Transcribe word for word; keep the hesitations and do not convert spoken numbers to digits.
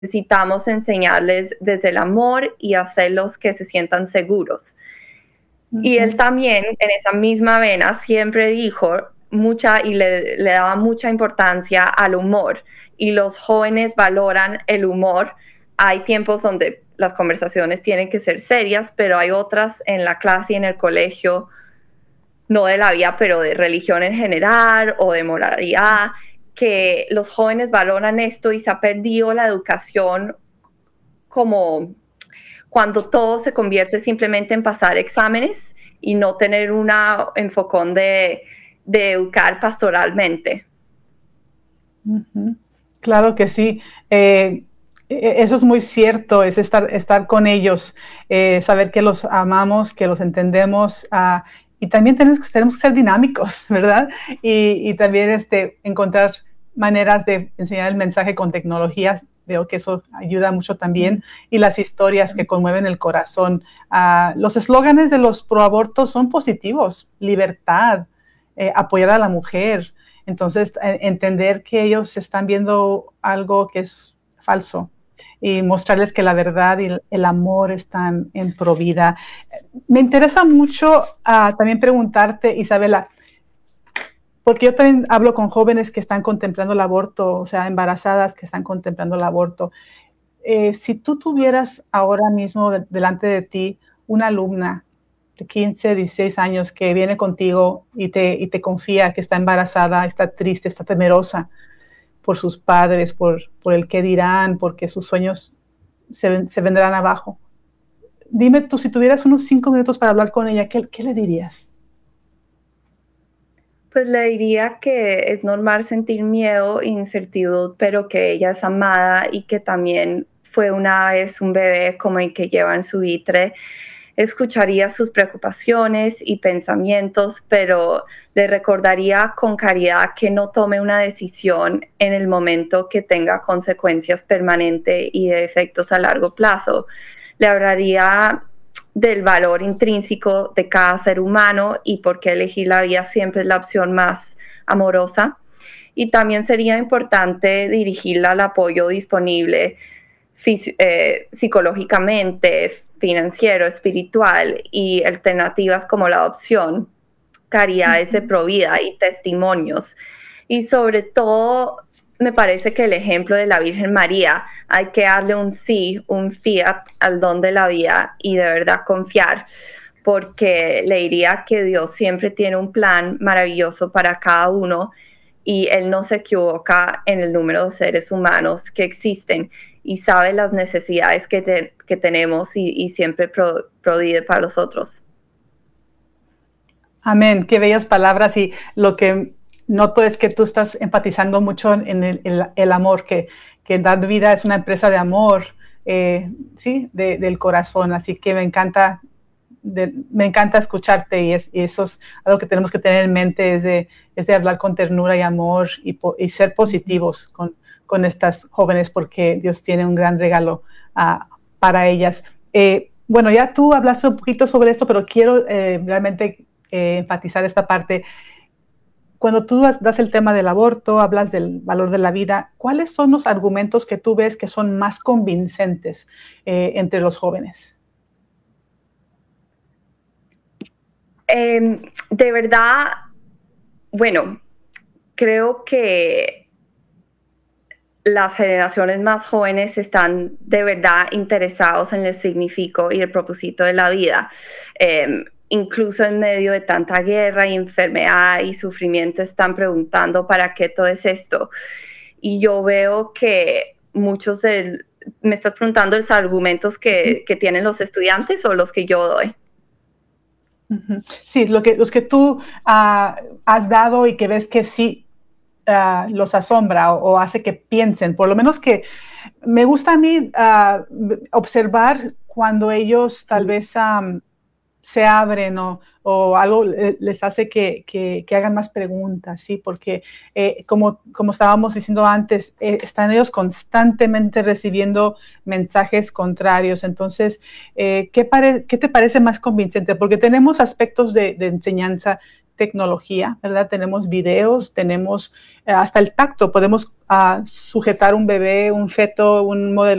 necesitamos enseñarles desde el amor y hacerlos que se sientan seguros. Uh-huh. Y él también, en esa misma vena, siempre dijo mucha y le, le daba mucha importancia al humor. Y los jóvenes valoran el humor. Hay tiempos donde las conversaciones tienen que ser serias, pero hay otras en la clase y en el colegio, no de la vida, pero de religión en general o de moralidad, que los jóvenes valoran esto y se ha perdido la educación como cuando todo se convierte simplemente en pasar exámenes y no tener un enfocón de, de educar pastoralmente. Uh-huh. Claro que sí. Eh, eso es muy cierto, es estar, estar con ellos, eh, saber que los amamos, que los entendemos, uh, y también tenemos, tenemos que ser dinámicos, ¿verdad? Y, y también este, encontrar maneras de enseñar el mensaje con tecnologías. Veo que eso ayuda mucho también. Y las historias que conmueven el corazón. Uh, los eslóganes de los proabortos son positivos. Libertad, eh, apoyar a la mujer. Entonces, eh, entender que ellos están viendo algo que es falso y mostrarles que la verdad y el amor están en provida. Me interesa mucho uh, también preguntarte, Isabela, porque yo también hablo con jóvenes que están contemplando el aborto, o sea, embarazadas que están contemplando el aborto. Eh, si tú tuvieras ahora mismo de, delante de ti una alumna de quince, dieciséis años que viene contigo y te, y te confía que está embarazada, está triste, está temerosa por sus padres, por, por el qué dirán, porque sus sueños se, se vendrán abajo. Dime tú, si tuvieras unos cinco minutos para hablar con ella, ¿qué, qué le dirías? Pues le diría que es normal sentir miedo e incertidumbre, pero que ella es amada y que también fue una vez un bebé como el que lleva en su vientre. Escucharía sus preocupaciones y pensamientos, pero le recordaría con caridad que no tome una decisión en el momento que tenga consecuencias permanentes y de efectos a largo plazo. Le hablaría del valor intrínseco de cada ser humano y por qué elegir la vida siempre es la opción más amorosa. Y también sería importante dirigirla al apoyo disponible fisi- eh, psicológicamente, financiero, espiritual y alternativas como la adopción, caridades de provida y testimonios. Y sobre todo, me parece que el ejemplo de la Virgen María, hay que darle un sí, un fiat al don de la vida y de verdad confiar, porque le diría que Dios siempre tiene un plan maravilloso para cada uno y Él no se equivoca en el número de seres humanos que existen y sabe las necesidades que, te, que tenemos y, y siempre pro, provee para los otros. Amén, qué bellas palabras, y lo que noto es que tú estás empatizando mucho en el, el, el amor, que, que dar vida es una empresa de amor, eh, sí, de, del corazón, así que me encanta, de, me encanta escucharte y, es, y eso es algo que tenemos que tener en mente, es de, es de hablar con ternura y amor y, y ser positivos con, con estas jóvenes, porque Dios tiene un gran regalo uh, para ellas. Eh, bueno, ya tú hablaste un poquito sobre esto, pero quiero eh, realmente eh, enfatizar esta parte. Cuando tú das, das el tema del aborto, hablas del valor de la vida, ¿cuáles son los argumentos que tú ves que son más convincentes eh, entre los jóvenes? Eh, de verdad, bueno, creo que las generaciones más jóvenes están de verdad interesados en el significado y el propósito de la vida. Eh, incluso en medio de tanta guerra y enfermedad y sufrimiento están preguntando ¿para qué todo es esto? Y yo veo que muchos de, me estás preguntando los argumentos que, que tienen los estudiantes o los que yo doy. Sí, lo que, los que tú uh, has dado y que ves que sí uh, los asombra o, o hace que piensen, por lo menos que me gusta a mí uh, observar cuando ellos tal vez um, se abren o, o algo les hace que, que, que hagan más preguntas, ¿sí? Porque eh, como, como estábamos diciendo antes, eh, están ellos constantemente recibiendo mensajes contrarios. Entonces, eh, ¿qué, pare, ¿qué te parece más convincente? Porque tenemos aspectos de, de enseñanza tecnología, ¿verdad? Tenemos videos, tenemos eh, hasta el tacto, podemos uh, sujetar un bebé, un feto, un modelo